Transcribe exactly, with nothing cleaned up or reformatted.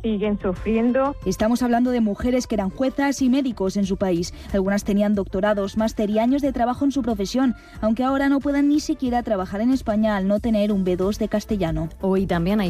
siguen sufriendo. Estamos hablando de mujeres que eran juezas y médicos en su país. Algunas tenían doctorados, máster y años de trabajo en su profesión, aunque ahora no puedan ni siquiera trabajar en España al no tener un B dos de castellano. Hoy también hay